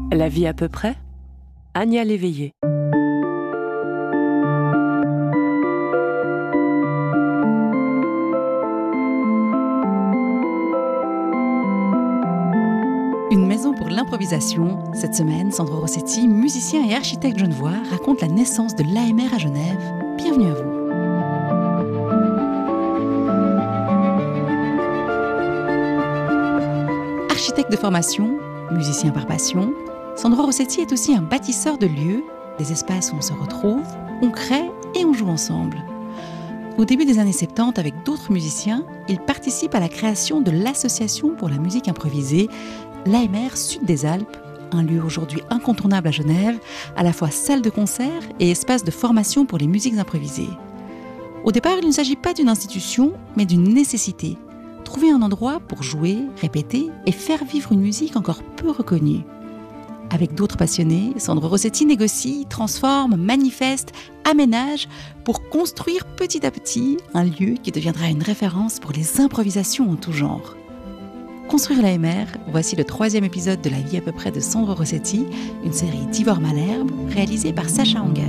La vie à peu près, Anya Léveillé. Une maison pour l'improvisation. Cette semaine, Sandro Rossetti, musicien et architecte genevois, raconte la naissance de l'AMR à Genève. Bienvenue à vous. Architecte de formation, musicien par passion, Sandro Rossetti est aussi un bâtisseur de lieux, des espaces où on se retrouve, on crée et on joue ensemble. Au début des années 70, avec d'autres musiciens, il participe à la création de l'Association pour la musique improvisée, l'AMR Sud des Alpes, un lieu aujourd'hui incontournable à Genève, à la fois salle de concert et espace de formation pour les musiques improvisées. Au départ, il ne s'agit pas d'une institution, mais d'une nécessité. Trouver un endroit pour jouer, répéter et faire vivre une musique encore peu reconnue. Avec d'autres passionnés, Sandro Rossetti négocie, transforme, manifeste, aménage pour construire petit à petit un lieu qui deviendra une référence pour les improvisations en tout genre. Construire l'AMR, voici le 3e épisode de La vie à peu près de Sandro Rossetti, une série d'Ivor Malherbe réalisée par Sacha Anger.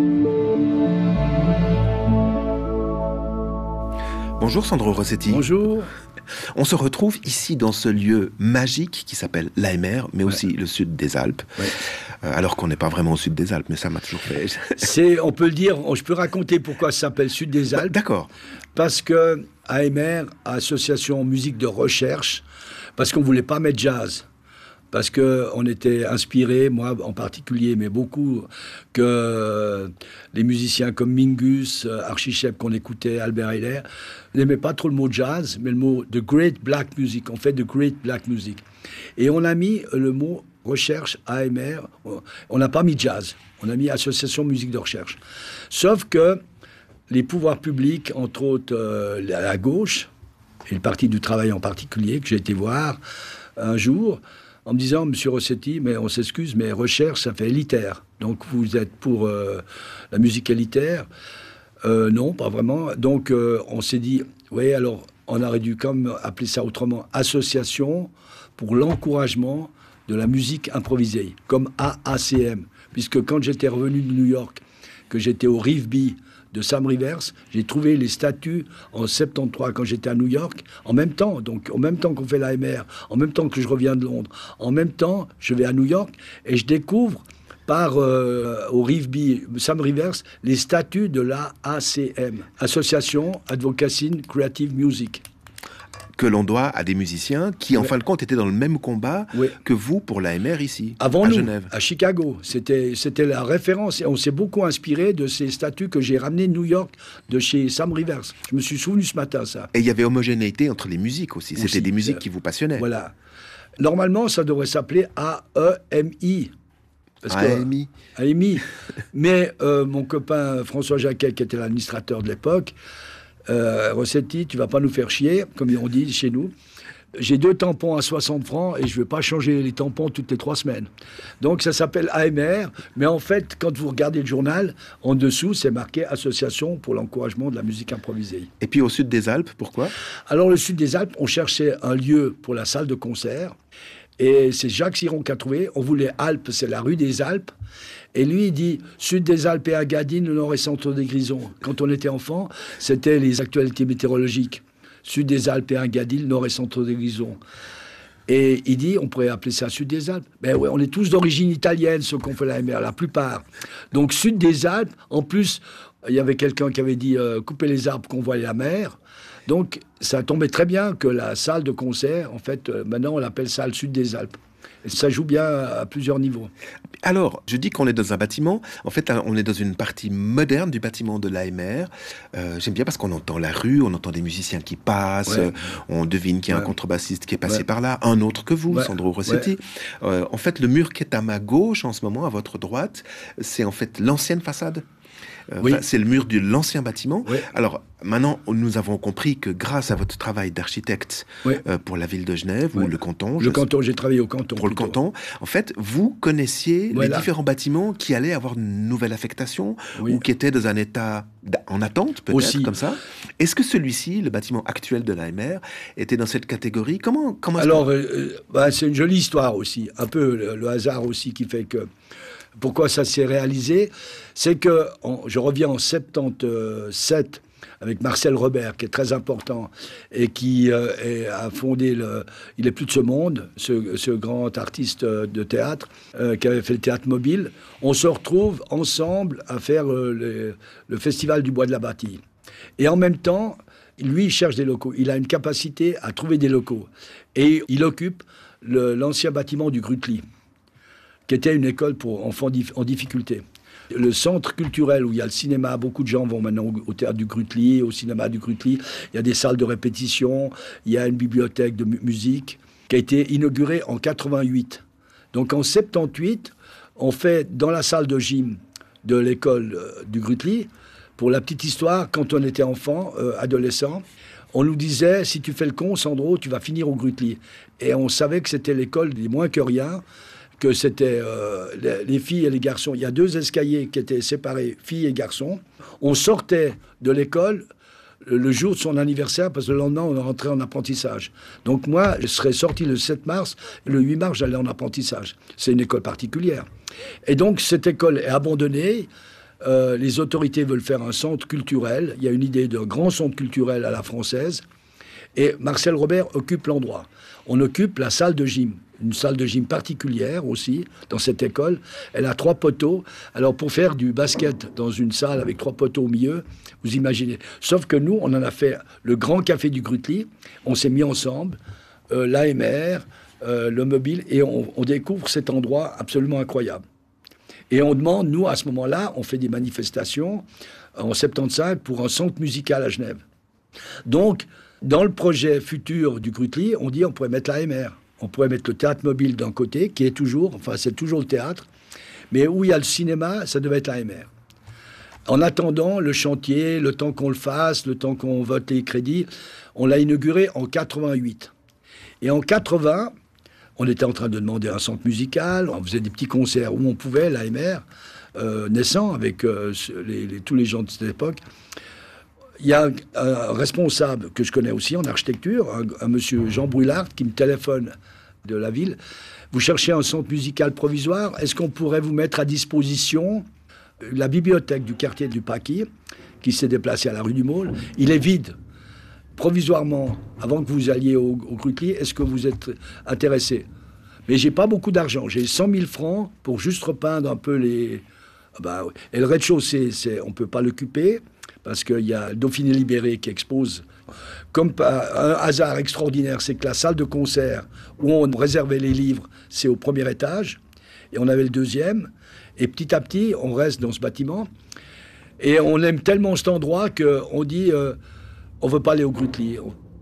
Bonjour Sandro Rossetti. Bonjour. On se retrouve ici dans ce lieu magique qui s'appelle l'AMR, mais aussi le sud des Alpes. Ouais. Alors qu'on n'est pas vraiment au sud des Alpes, mais ça m'a toujours fait... On peut le dire, je peux raconter pourquoi ça s'appelle sud des Alpes. D'accord. Parce que AMR, Association Musique de Recherche, parce qu'on ne voulait pas mettre jazz. Parce qu'on était inspiré, moi en particulier, mais beaucoup, que les musiciens comme Mingus, Archie Shepp qu'on écoutait, Albert Ayler, n'aimaient pas trop le mot jazz, mais le mot The Great Black Music. On fait The Great Black Music. Et on a mis le mot recherche, AMR, on n'a pas mis jazz, on a mis Association Musique de Recherche. Sauf que les pouvoirs publics, entre autres la gauche, et le Parti du Travail en particulier, que j'ai été voir un jour, en me disant, Monsieur Rossetti, mais on s'excuse, mais recherche, ça fait élitaire. Donc vous êtes pour la musique élitaire ? Non, pas vraiment. Donc on s'est dit, oui, alors on aurait dû comme appeler ça autrement, Association pour l'encouragement de la musique improvisée, comme AACM. Puisque quand j'étais revenu de New York, que j'étais au Rivebee de Sam Rivers, j'ai trouvé les statuts en 73 quand j'étais à New York, en même temps, donc en même temps qu'on fait l'AMR, en même temps que je reviens de Londres, en même temps, je vais à New York et je découvre au Rivebee, Sam Rivers, les statuts de l'AACM, Association Advocacy Creative Music. Que l'on doit à des musiciens qui, en fin de compte, étaient dans le même combat que vous pour l'AMR ici, avant à nous, Genève. À Chicago. C'était la référence. Et on s'est beaucoup inspiré de ces statuts que j'ai ramenés de New York, de chez Sam Rivers. Je me suis souvenu ce matin, ça. Et il y avait homogénéité entre les musiques aussi. C'était des musiques qui vous passionnaient. Voilà. Normalement, ça devrait s'appeler AEMI. AEMI. AEMI. Mais mon copain François Jacquet, qui était l'administrateur de l'époque, Rossetti, tu vas pas nous faire chier, comme on dit chez nous. J'ai 2 tampons à 60 francs et je vais pas changer les tampons toutes les 3 semaines. Donc ça s'appelle AMR, mais en fait, quand vous regardez le journal, en dessous, c'est marqué Association pour l'encouragement de la musique improvisée. Et puis au sud des Alpes, pourquoi ? Alors le sud des Alpes, on cherchait un lieu pour la salle de concert. Et c'est Jacques Siron qui a trouvé. On voulait Alpes, c'est la rue des Alpes. Et lui, il dit sud des Alpes et Agadine, le nord et centre des Grisons. Quand on était enfant, c'était les actualités météorologiques. Sud des Alpes et Agadine, nord et centre des Grisons. Et il dit, on pourrait appeler ça sud des Alpes. Ben ouais, on est tous d'origine italienne, ceux qu'on fait la MR, la plupart. Donc sud des Alpes, en plus, il y avait quelqu'un qui avait dit couper les arbres qu'on voit la mer. Donc, ça tombait très bien que la salle de concert, en fait, maintenant, on l'appelle salle sud des Alpes. Et ça joue bien à plusieurs niveaux. Alors, je dis qu'on est dans un bâtiment. En fait, on est dans une partie moderne du bâtiment de l'AMR. J'aime bien parce qu'on entend la rue, on entend des musiciens qui passent, on devine qu'il y a un contrebassiste qui est passé par là, un autre que vous, Sandro Rossetti. En fait, le mur qui est à ma gauche en ce moment, à votre droite, c'est en fait l'ancienne façade. Oui. C'est le mur de l'ancien bâtiment. Oui. Alors, maintenant, nous avons compris que grâce à votre travail d'architecte Oui. pour la ville de Genève, Oui. ou le canton... Le canton, j'ai travaillé au canton. Pour plutôt. le canton, en fait, vous connaissiez Voilà. les différents bâtiments qui allaient avoir une nouvelle affectation, Oui. ou qui étaient dans un état en attente, peut-être, Aussi. comme ça. Est-ce que celui-ci, le bâtiment actuel de l'AMR, était dans cette catégorie? Comment est-ce Alors, c'est une jolie histoire aussi. Un peu le hasard aussi qui fait que... Pourquoi ça s'est réalisé? C'est que je reviens en 77 avec Marcel Robert, qui est très important, et qui a fondé Il est plus de ce monde, ce grand artiste de théâtre, qui avait fait le théâtre mobile. On se retrouve ensemble à faire le festival du Bois de la Bâtie. Et en même temps, lui, il cherche des locaux. Il a une capacité à trouver des locaux. Et il occupe l'ancien bâtiment du Grutli, qui était une école pour enfants en difficulté. Le centre culturel où il y a le cinéma, beaucoup de gens vont maintenant au théâtre du Grutli, au cinéma du Grutli. Il y a des salles de répétition, il y a une bibliothèque de musique qui a été inaugurée en 88. Donc en 78, on fait dans la salle de gym de l'école du Grutli, pour la petite histoire, quand on était enfant, adolescent, on nous disait, si tu fais le con, Sandro, tu vas finir au Grutli. Et on savait que c'était l'école des moins que rien, que c'était les filles et les garçons. Il y a 2 escaliers qui étaient séparés, filles et garçons. On sortait de l'école le jour de son anniversaire, parce que le lendemain, on rentrait en apprentissage. Donc moi, je serais sorti le 7 mars, et le 8 mars, j'allais en apprentissage. C'est une école particulière. Et donc, cette école est abandonnée. Les autorités veulent faire un centre culturel. Il y a une idée d'un grand centre culturel à la française. Et Marcel Robert occupe l'endroit. On occupe la salle de gym. Une salle de gym particulière aussi, dans cette école. Elle a 3 poteaux. Alors, pour faire du basket dans une salle avec 3 poteaux au milieu, vous imaginez. Sauf que nous, on en a fait le grand café du Grutli. On s'est mis ensemble, l'AMR, le mobile, et on découvre cet endroit absolument incroyable. Et on demande, nous, à ce moment-là, on fait des manifestations en 75 pour un centre musical à Genève. Donc, dans le projet futur du Grutli, on dit on pourrait mettre l'AMR. On pourrait mettre le théâtre mobile d'un côté, qui est toujours, enfin c'est toujours le théâtre, mais où il y a le cinéma, ça devait être l'AMR. En attendant le chantier, le temps qu'on le fasse, le temps qu'on vote les crédits, on l'a inauguré en 88. Et en 80, on était en train de demander un centre musical, on faisait des petits concerts où on pouvait, l'AMR, naissant avec tous les gens de cette époque. Il y a un responsable que je connais aussi en architecture, un monsieur Jean Brulard, qui me téléphone de la ville. Vous cherchez un centre musical provisoire, est-ce qu'on pourrait vous mettre à disposition la bibliothèque du quartier du Paquis, qui s'est déplacée à la rue du Maule? Il est vide, provisoirement, avant que vous alliez au Grutli. Est-ce que vous êtes intéressé? Mais j'ai pas beaucoup d'argent, j'ai 100 000 francs pour juste repeindre un peu les... Et le rez-de-chaussée, on peut pas l'occuper, parce qu'il y a le Dauphiné Libéré qui expose. Comme par un hasard extraordinaire, c'est que la salle de concert où on réservait les livres, c'est au premier étage, et on avait le 2e, et petit à petit, on reste dans ce bâtiment, et on aime tellement cet endroit qu'on dit, on veut pas aller au Grutli,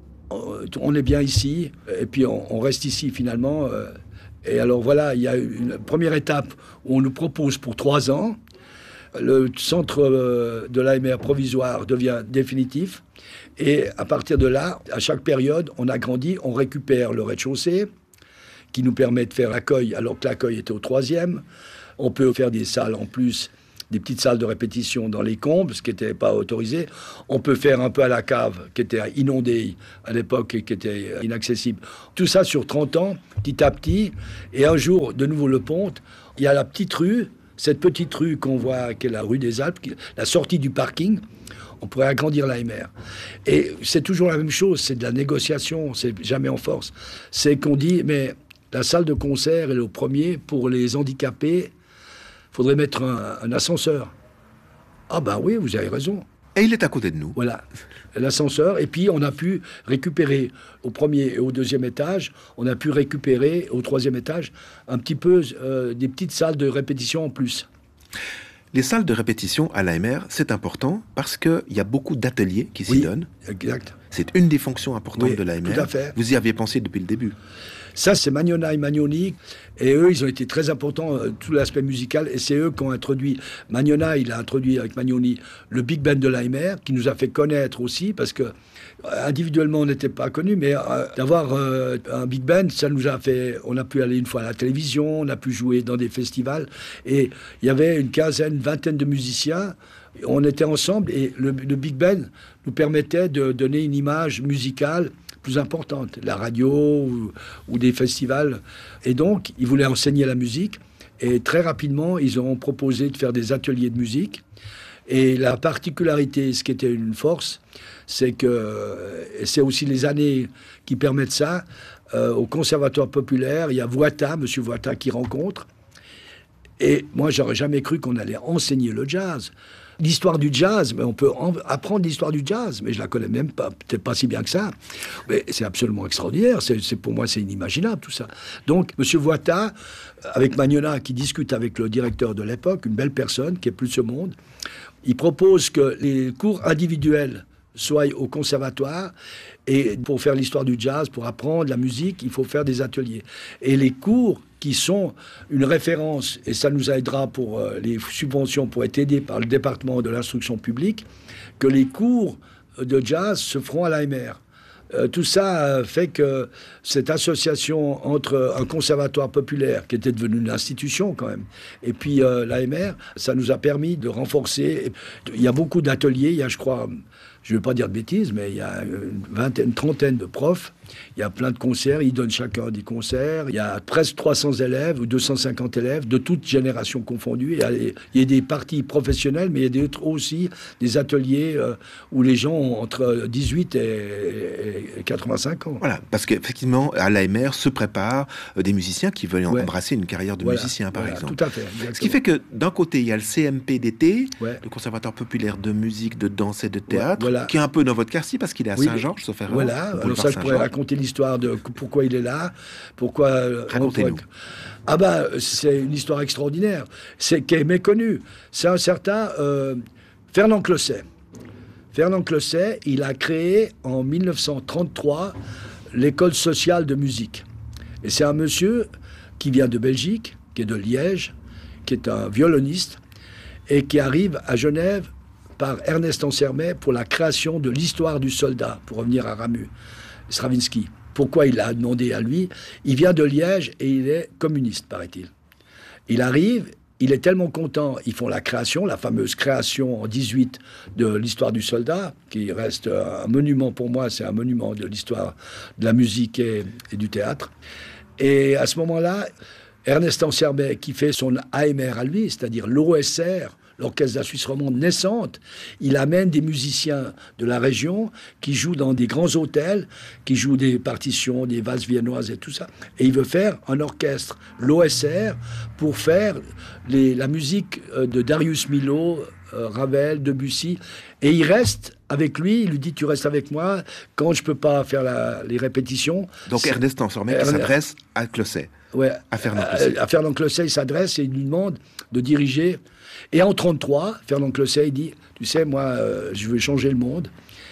on est bien ici, et puis on reste ici finalement. Et alors voilà, il y a une première étape où on nous propose pour 3 ans, le centre de l'AMR provisoire devient définitif. Et à partir de là, à chaque période, on agrandit, on récupère le rez-de-chaussée, qui nous permet de faire l'accueil, alors que l'accueil était au 3e. On peut faire des salles en plus, des petites salles de répétition dans les combles, ce qui n'était pas autorisé. On peut faire un peu à la cave, qui était inondée à l'époque et qui était inaccessible. Tout ça sur 30 ans, petit à petit. Et un jour, de nouveau le pont, il y a la petite rue, cette petite rue qu'on voit, qui est la rue des Alpes, la sortie du parking. On pourrait agrandir l'AMR. Et c'est toujours la même chose, c'est de la négociation, c'est jamais en force. C'est qu'on dit, mais la salle de concert est le premier pour les handicapés. Il faudrait mettre un ascenseur. Ah ben oui, vous avez raison. Et il est à côté de nous. Voilà, l'ascenseur. Et puis, on a pu récupérer au 1er et au 2e étage, on a pu récupérer au 3e étage un petit peu des petites salles de répétition en plus. Les salles de répétition à l'AMR, c'est important parce qu'il y a beaucoup d'ateliers qui s'y donnent. Exact. C'est une des fonctions importantes de l'AMR. Tout à fait. Vous y aviez pensé depuis le début. Ça, c'est Magnona et Magnoni. Et eux, ils ont été très importants, tout l'aspect musical. Et c'est eux qui ont introduit... Magnona, il a introduit avec Magnoni le Big Band de l'AMR, qui nous a fait connaître aussi, parce que individuellement, on n'était pas connus, mais d'avoir un Big Band, ça nous a fait... On a pu aller une fois à la télévision, on a pu jouer dans des festivals. Et il y avait une quinzaine, une vingtaine de musiciens. On était ensemble et le Big Band nous permettait de donner une image musicale plus importante, la radio ou des festivals. Et donc, ils voulaient enseigner la musique. Et très rapidement, ils ont proposé de faire des ateliers de musique. Et la particularité, ce qui était une force, c'est que, et c'est aussi les années qui permettent ça, au Conservatoire populaire, il y a Voita, Monsieur Voita, qui rencontre. Et moi, j'aurais jamais cru qu'on allait enseigner le jazz. L'histoire du jazz, mais on peut apprendre l'histoire du jazz, mais je la connais même pas, peut-être pas si bien que ça. Mais c'est absolument extraordinaire. Pour moi, c'est inimaginable tout ça. Donc, Monsieur Voita, avec Magnona, qui discute avec le directeur de l'époque, une belle personne qui est plus de ce monde, il propose que les cours individuels soient au conservatoire. Et pour faire l'histoire du jazz, pour apprendre la musique, il faut faire des ateliers. Et les cours qui sont une référence, et ça nous aidera pour les subventions, pour être aidés par le département de l'instruction publique, que les cours de jazz se feront à l'AMR. Tout ça fait que cette association entre un conservatoire populaire, qui était devenu une institution quand même, et puis l'AMR, ça nous a permis de renforcer. Il y a beaucoup d'ateliers, il y a, je crois, je ne vais pas dire de bêtises, mais il y a une trentaine de profs. Il y a plein de concerts, ils donnent chacun des concerts. Il y a presque 300 élèves ou 250 élèves de toutes générations confondues. Il y a des parties professionnelles, mais il y a aussi des ateliers où les gens ont entre 18 et 85 ans. Voilà, parce qu'effectivement, à l'AMR se préparent des musiciens qui veulent embrasser une carrière de musicien, par exemple. Tout à fait. Exactement. Ce qui fait que d'un côté, il y a le CMPDT, le Conservatoire populaire de musique, de danse et de théâtre, qui est un peu dans votre quartier parce qu'il est à Saint-Georges, sauf erreur. Voilà, alors ça, je pourrais raconter l'histoire de pourquoi il est là, pourquoi... Racontez-nous. Ah ben, c'est une histoire extraordinaire, qui est méconnue. C'est un certain Fernand Closset. Fernand Closset, il a créé en 1933 l'école sociale de musique. Et c'est un monsieur qui vient de Belgique, qui est de Liège, qui est un violoniste, et qui arrive à Genève par Ernest Ansermet pour la création de l'histoire du soldat, pour revenir à Ramu, Stravinsky. Pourquoi il l'a demandé à lui? Il vient de Liège et il est communiste, paraît-il. Il arrive, il est tellement content, ils font la création, la fameuse création en 18 de l'histoire du soldat, qui reste un monument pour moi, c'est un monument de l'histoire de la musique et du théâtre. Et à ce moment-là, Ernest Ansermet, qui fait son AMR à lui, c'est-à-dire l'OSR, l'Orchestre de la Suisse romande naissante, il amène des musiciens de la région qui jouent dans des grands hôtels, qui jouent des partitions, des valses viennoises et tout ça. Et il veut faire un orchestre, l'OSR, pour faire la musique de Darius Milhaud, Ravel, Debussy. Et il reste avec lui, il lui dit « Tu restes avec moi quand je ne peux pas faire les répétitions. » Donc Ernest Ansermet s'adresse à Closset. Ouais, à Fernand Closset. À Fernand Closset, il s'adresse et il lui demande de diriger. Et en 1933, Fernand Closset, il dit « Tu sais, moi, je veux changer le monde.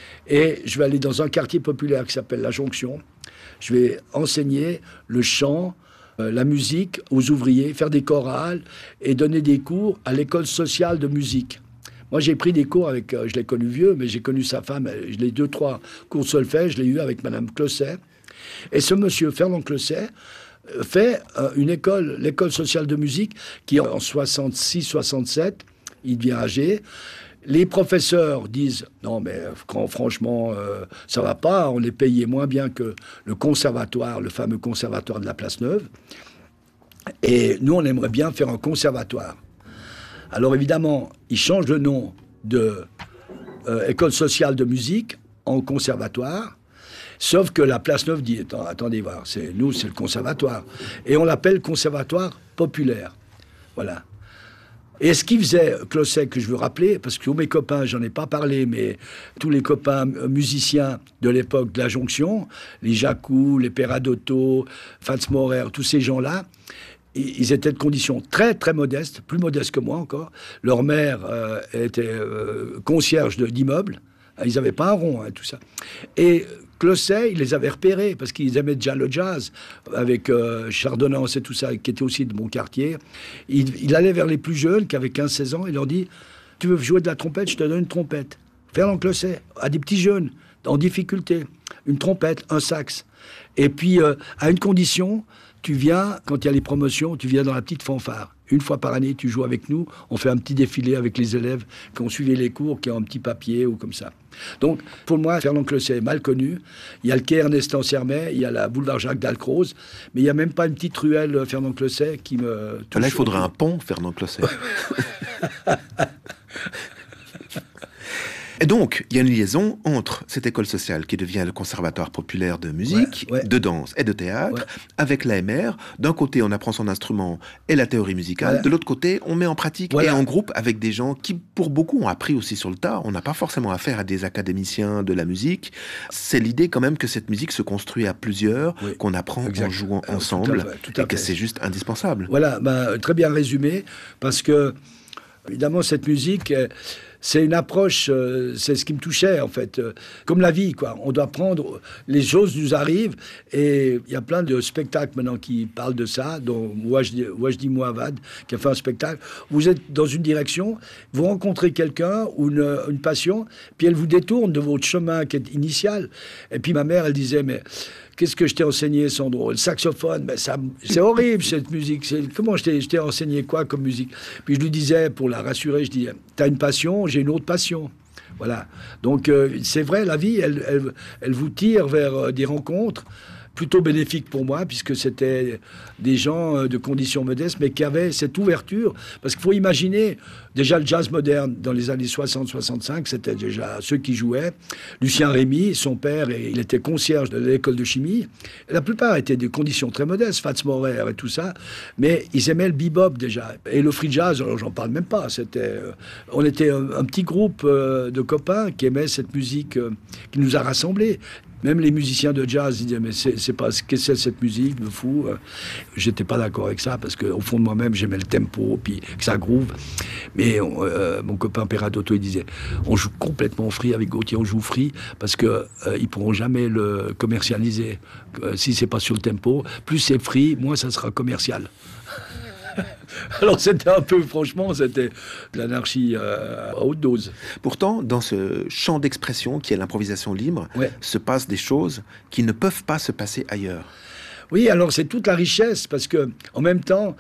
Et je vais aller dans un quartier populaire qui s'appelle La Jonction. Je vais enseigner le chant, la musique aux ouvriers, faire des chorales et donner des cours à l'école sociale de musique. » Moi, j'ai pris des cours avec... je l'ai connu vieux, mais j'ai connu sa femme. Je l'ai 2-3 cours de solfège, je l'ai eu avec Madame Closset. Et ce monsieur, Fernand Closset, fait l'école sociale de musique, qui en 66-67, il devient âgé. Les professeurs disent « Non, mais franchement, ça va pas, on est payé moins bien que le conservatoire, le fameux conservatoire de la Place Neuve. Et nous, on aimerait bien faire un conservatoire. » Alors évidemment, il change le nom de école sociale de musique en conservatoire. Sauf que la Place Neuve dit, attendez voir, nous, c'est le conservatoire. Et on l'appelle conservatoire populaire. Voilà. Et ce qu'il faisait, Closset, que je veux rappeler, parce que tous mes copains, j'en ai pas parlé, mais tous les copains musiciens de l'époque de la Jonction, les Jacou, les Peradotto, Fats Maurer, tous ces gens-là, ils étaient de conditions très, très modestes, plus modestes que moi encore. Leur mère était concierge d'immeubles, Ils n'avaient pas un rond, tout ça. Et Closset, il les avait repérés parce qu'ils aimaient déjà le jazz, avec Chardonnance et tout ça, qui était aussi de mon quartier. Il allait vers les plus jeunes, qui avaient 15-16 ans, il leur dit « Tu veux jouer de la trompette, je te donne une trompette. » Fernand Closset, à des petits jeunes, en difficulté, une trompette, un sax. Et puis, à une condition, tu viens, quand il y a les promotions, tu viens dans la petite fanfare. Une fois par année, tu joues avec nous. On fait un petit défilé avec les élèves qui ont suivi les cours, qui ont un petit papier ou comme ça. Donc, pour moi, Fernand Closset est mal connu. Il y a le quai Ernest Ansermet, il y a la boulevard Jacques Dalcroze, mais il n'y a même pas une petite ruelle Fernand Closset qui me touche. Là, il faudrait un pont, Fernand Closset. Et donc, il y a une liaison entre cette école sociale qui devient le conservatoire populaire de musique, de danse et de théâtre, avec l'AMR. D'un côté, on apprend son instrument et la théorie musicale. De l'autre côté, on met en pratique et en groupe avec des gens qui, pour beaucoup, ont appris aussi sur le tas. On n'a pas forcément affaire à des académiciens de la musique. C'est l'idée quand même que cette musique se construit à plusieurs, qu'on apprend en jouant ensemble, et que c'est juste indispensable. Voilà, très bien résumé, parce que, évidemment, cette musique... C'est une approche, c'est ce qui me touchait en fait, comme la vie quoi. On doit prendre, les choses nous arrivent et il y a plein de spectacles maintenant qui parlent de ça, dont Wajdi Mouavad qui a fait un spectacle. Vous êtes dans une direction, vous rencontrez quelqu'un ou une passion, puis elle vous détourne de votre chemin qui est initial. Et puis ma mère, elle disait mais qu'est-ce que je t'ai enseigné, Sandro? Le saxophone, mais ça, c'est horrible cette musique. Comment je t'ai enseigné quoi comme musique? Puis je lui disais, pour la rassurer, je dis, t'as une passion, j'ai une autre passion. Voilà. Donc c'est vrai, la vie, elle vous tire vers des rencontres plutôt bénéfiques pour moi, puisque c'était des gens de conditions modestes, mais qui avaient cette ouverture. Parce qu'il faut imaginer, déjà le jazz moderne, dans les années 60-65, c'était déjà ceux qui jouaient. Lucien Rémy, son père, il était concierge de l'école de chimie. La plupart étaient des conditions très modestes, Fats Morer et tout ça, mais ils aimaient le bebop déjà. Et le free jazz, alors j'en parle même pas. On était un petit groupe de copains qui aimaient cette musique qui nous a rassemblés. Même les musiciens de jazz, ils disaient, mais c'est pas ce que c'est cette musique, me fou. J'étais pas d'accord avec ça, parce qu'au fond de moi-même, j'aimais le tempo, puis que ça groove. Mais mon copain Peradotto, il disait, on joue complètement free avec Gauthier, on joue free, parce que ils pourront jamais le commercialiser. Si c'est pas sur le tempo, plus c'est free, moins ça sera commercial. Alors c'était un peu, franchement, c'était de l'anarchie à haute dose. Pourtant, dans ce champ d'expression qui est l'improvisation libre, se passent des choses qui ne peuvent pas se passer ailleurs. Oui, alors c'est toute la richesse, parce que en même temps,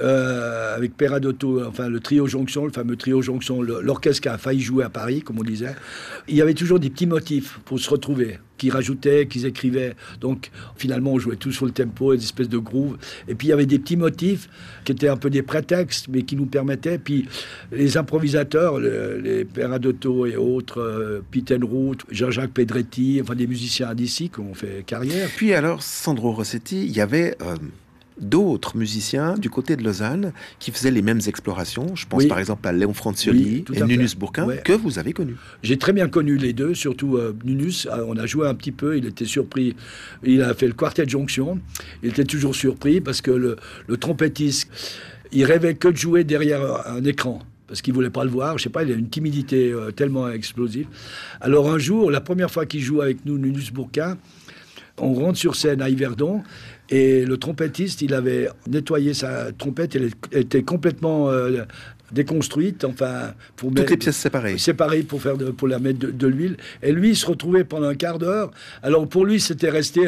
avec Peradotto, enfin le trio Jonction, le fameux trio Jonction, l'orchestre qui a failli jouer à Paris, comme on disait, il y avait toujours des petits motifs pour se retrouver, qu'ils rajoutaient, qu'ils écrivaient. Donc finalement, on jouait tous sur le tempo, des espèces de groove. Et puis il y avait des petits motifs qui étaient un peu des prétextes, mais qui nous permettaient. Puis les improvisateurs, les Peradotto et autres, Pete Enroute, Jean-Jacques Pedretti, enfin des musiciens d'ici qui ont fait carrière. Puis alors, Sandro Rossetti, il y avait d'autres musiciens du côté de Lausanne qui faisaient les mêmes explorations. Je pense par exemple à Léon Francioli et Nunus Bourquin, que vous avez connus. J'ai très bien connu les deux, surtout Nunus. On a joué un petit peu, il était surpris. Il a fait le quartet de jonction. Il était toujours surpris parce que le trompettiste, il rêvait que de jouer derrière un écran. Parce qu'il ne voulait pas le voir, je ne sais pas, il a une timidité tellement explosive. Alors un jour, la première fois qu'il joue avec nous, Nunus Bourquin, on rentre sur scène à Yverdon et le trompettiste, il avait nettoyé sa trompette, elle était complètement déconstruite, enfin... Toutes les pièces séparées. Séparées pour la mettre de l'huile. Et lui, il se retrouvait pendant un quart d'heure. Alors pour lui, c'était resté...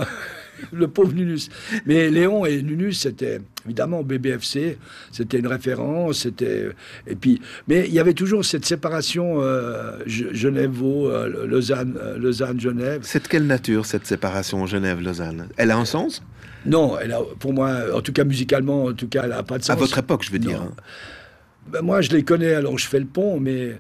le pauvre Nunus. Mais Léon et Nunus, c'était évidemment BBFC, c'était une référence, et puis, mais il y avait toujours cette séparation Genève-Vaud, Lausanne-Genève. C'est de quelle nature cette séparation Genève-Lausanne? Elle a un sens? Non, pour moi, en tout cas musicalement, en tout cas, elle n'a pas de sens. À votre époque, je veux dire. Ben, moi, je les connais, alors je fais le pont, mais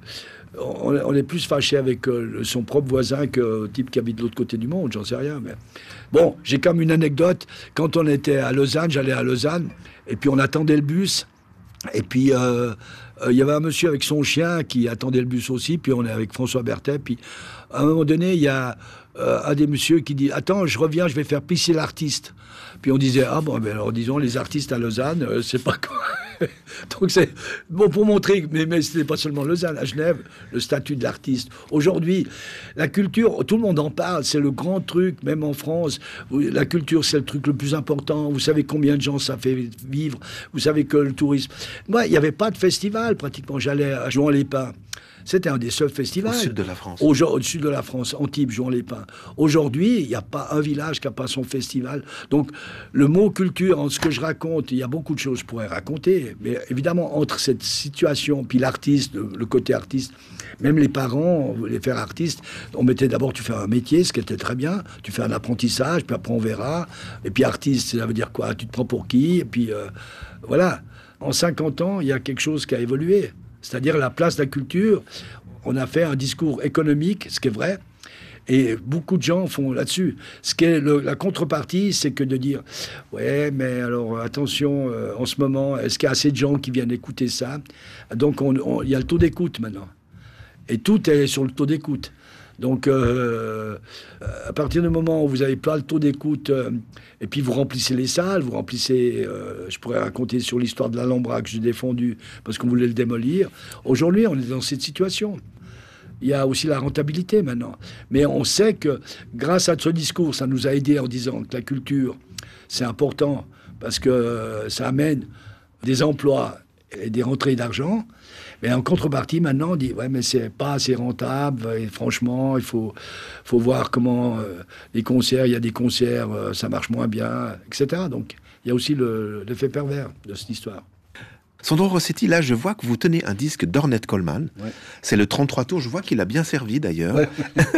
on est plus fâché avec son propre voisin que le type qui habite de l'autre côté du monde, j'en sais rien. Mais... Bon, j'ai comme une anecdote. Quand on était à Lausanne, j'allais à Lausanne, et puis on attendait le bus, et puis il y avait un monsieur avec son chien qui attendait le bus aussi, puis on est avec François Berthet, puis à un moment donné, il y a un des messieurs qui dit « Attends, je reviens, je vais faire pisser l'artiste ». Puis on disait « Ah bon, ben alors disons, les artistes à Lausanne, c'est pas quoi ». Donc c'est bon pour montrer, mais ce n'est pas seulement Lausanne, à Genève, le statut de l'artiste. Aujourd'hui, la culture, tout le monde en parle, c'est le grand truc, même en France. La culture, c'est le truc le plus important. Vous savez combien de gens ça fait vivre. Vous savez que le tourisme... Moi, il n'y avait pas de festival, pratiquement. J'allais à Jouan-les-Pins. C'était un des seuls festivals. Au sud de la France. Au sud de la France, Antibes, Jouan-les-Pins. Aujourd'hui, il n'y a pas un village qui n'a pas son festival. Donc, le mot culture, en ce que je raconte, il y a beaucoup de choses que je pourrais raconter. Mais évidemment, entre cette situation, puis l'artiste, le côté artiste, même les parents, les faire artistes, on mettait d'abord, tu fais un métier, ce qui était très bien. Tu fais un apprentissage, puis après on verra. Et puis artiste, ça veut dire quoi? Tu te prends pour qui? Et puis, voilà. En 50 ans, il y a quelque chose qui a évolué. C'est-à-dire la place de la culture. On a fait un discours économique, ce qui est vrai, et beaucoup de gens font là-dessus. Ce qui est la contrepartie, c'est que de dire « Ouais, mais alors attention, en ce moment, est-ce qu'il y a assez de gens qui viennent écouter ça ?» Donc il y a le taux d'écoute maintenant. Et tout est sur le taux d'écoute. Donc, à partir du moment où vous n'avez pas le taux d'écoute, et puis vous remplissez les salles, vous remplissez... je pourrais raconter sur l'histoire de l'Alhambra que j'ai défendu parce qu'on voulait le démolir. Aujourd'hui, on est dans cette situation. Il y a aussi la rentabilité maintenant. Mais on sait que grâce à ce discours, ça nous a aidés en disant que la culture, c'est important parce que ça amène des emplois et des rentrées d'argent. Mais en contrepartie, maintenant, on dit « Ouais, mais c'est pas assez rentable. Et franchement, il faut voir comment les concerts, il y a des concerts, ça marche moins bien, etc. » Donc, il y a aussi l'effet pervers de cette histoire. Sandro Rossetti, là, je vois que vous tenez un disque d'Ornette Coleman. Ouais. C'est le 33 tours. Je vois qu'il a bien servi, d'ailleurs. Ouais.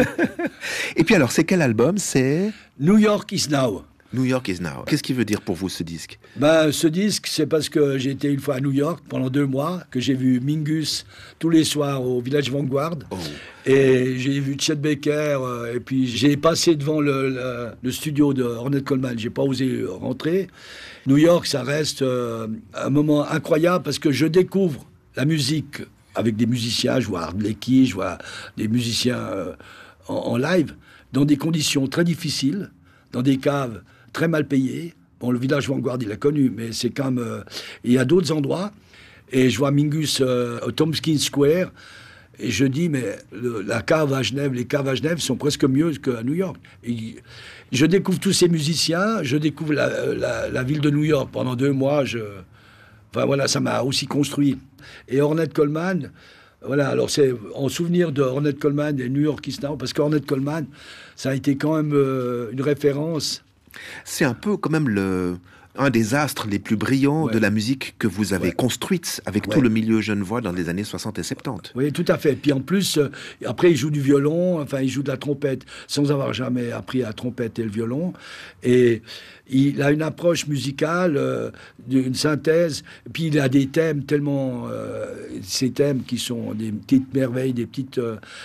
Et puis alors, c'est quel album? C'est New York is Now. New York is Now. Qu'est-ce qu'il veut dire pour vous, ce disque? Ce disque, c'est parce que j'ai été une fois à New York pendant 2 mois, que j'ai vu Mingus tous les soirs au Village Vanguard. Oh. Et j'ai vu Chet Baker. Et puis, j'ai passé devant le studio de Ornette Coleman. J'ai pas osé rentrer. New York, ça reste un moment incroyable parce que je découvre la musique avec des musiciens. Je vois Art Blakey, je vois des musiciens en live dans des conditions très difficiles, dans des caves très mal payé. Bon, le Village Vanguard, il a connu, mais c'est quand même... il y a d'autres endroits. Et je vois Mingus au Tompkins Square. Et je dis, mais la cave à Genève, les caves à Genève sont presque mieux qu'à New York. Et je découvre tous ces musiciens. Je découvre la ville de New York. Pendant 2 mois, enfin voilà, ça m'a aussi construit. Et Ornette Coleman... Voilà, alors c'est en souvenir de Ornette Coleman et New York is Now, parce qu'Ornette Coleman, ça a été quand même une référence. C'est un peu quand même un des astres les plus brillants de la musique que vous avez construite avec tout le milieu genevois dans les années 60 et 70. Oui, tout à fait. Puis en plus, après, il joue du violon, enfin, il joue de la trompette, sans avoir jamais appris la trompette et le violon. Et il a une approche musicale, une synthèse. Puis il a des thèmes tellement... ces thèmes qui sont des petites merveilles, des petites...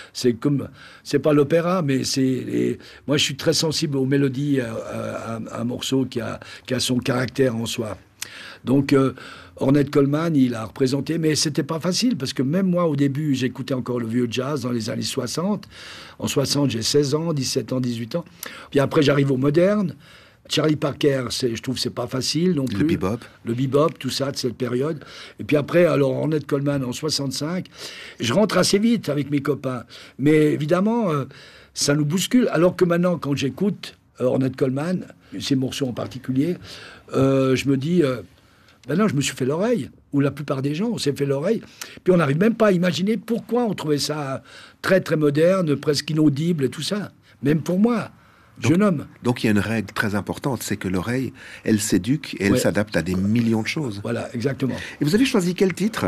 c'est pas l'opéra, mais moi, je suis très sensible aux mélodies, à un morceau qui a son caractère en soi. Donc, Ornette Coleman, il a représenté, mais c'était pas facile, parce que même moi, au début, j'écoutais encore le vieux jazz dans les années 60. En 60, j'ai 16 ans, 17 ans, 18 ans. Puis après, j'arrive au moderne. Charlie Parker, je trouve que c'est pas facile non plus. Le bebop. Le bebop, tout ça, de cette période. Et puis après, alors, Ornette Coleman en 65. Je rentre assez vite avec mes copains. Mais évidemment, ça nous bouscule. Alors que maintenant, quand j'écoute Ornette Coleman, ces morceaux en particulier, je me dis... non, je me suis fait l'oreille, ou la plupart des gens, on s'est fait l'oreille. Puis on n'arrive même pas à imaginer pourquoi on trouvait ça très, très moderne, presque inaudible et tout ça. Même pour moi, jeune homme. Donc il y a une règle très importante, c'est que l'oreille, elle s'éduque et elle s'adapte à des millions de choses. Voilà, exactement. Et vous avez choisi quel titre?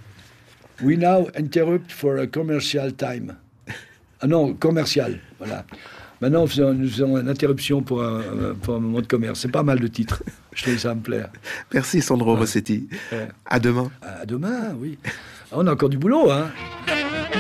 We now interrupt for a commercial time. Ah non, commercial, voilà. Maintenant, nous faisons une interruption pour un moment de commerce. C'est pas mal de titres. Je trouve que ça me plaît. Merci Sandro Rossetti. À demain. À demain, oui. On a encore du boulot, hein.